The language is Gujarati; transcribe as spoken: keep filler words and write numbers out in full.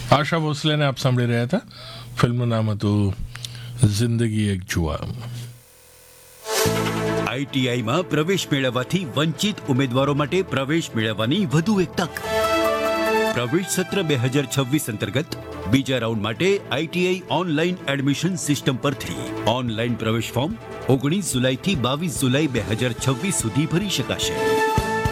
આશા ભોસલેને આપ સાંભળી રહ્યા હતા. ફિલ્મનું નામ હતું જિંદગી એક જુઆ. આઈટીઆઈમાં પ્રવેશ મેળવવાથી વંચિત ઉમેદવારો માટે પ્રવેશ મેળવવાની વધુ એક તક. પ્રવેશ સત્ર બે હજાર છવ્વીસ અંતર્ગત બીજા રાઉન્ડ માટે આઈટીઆઈ ઓનલાઈન એડમિશન સિસ્ટમ પરથી ઓનલાઈન પ્રવેશ ફોર્મ ઓગણીસ જુલાઈથી બાવીસ જુલાઈ બે હજાર છવ્વીસ સુધી ભરી શકાશે.